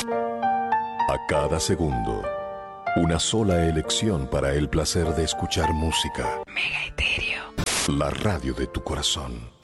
A cada segundo, una sola elección para el placer de escuchar música. Mega Estéreo. La radio de tu corazón.